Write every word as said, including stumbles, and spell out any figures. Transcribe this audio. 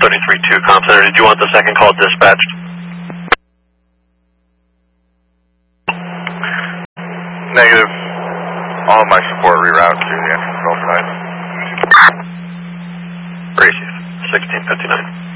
seventy-three two, Comm Center. Did you want the second call dispatched? Negative. All of my support reroute to the engine control for nine. Gracie, sixteen fifty-nine.